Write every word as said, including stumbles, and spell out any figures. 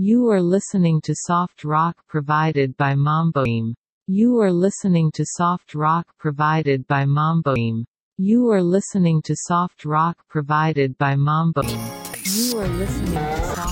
You are listening to soft rock provided by Mamboim. You are listening to soft rock provided by Mamboim. You are listening to soft rock provided by Mamboim. You are listening to soft